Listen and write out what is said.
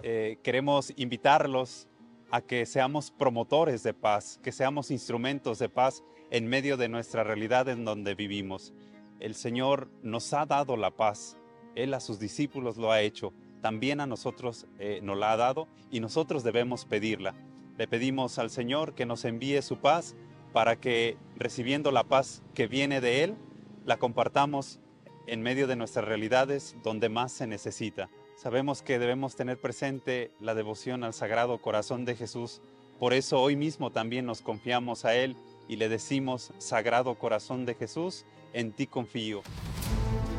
queremos invitarlos a que seamos promotores de paz, que seamos instrumentos de paz en medio de nuestra realidad en donde vivimos. El Señor nos ha dado la paz. Él a sus discípulos lo ha hecho. También a nosotros nos la ha dado y nosotros debemos pedirla. Le pedimos al Señor que nos envíe su paz para que, recibiendo la paz que viene de Él, la compartamos en medio de nuestras realidades donde más se necesita. Sabemos que debemos tener presente la devoción al Sagrado Corazón de Jesús. Por eso hoy mismo también nos confiamos a Él y le decimos: Sagrado Corazón de Jesús, en ti confío.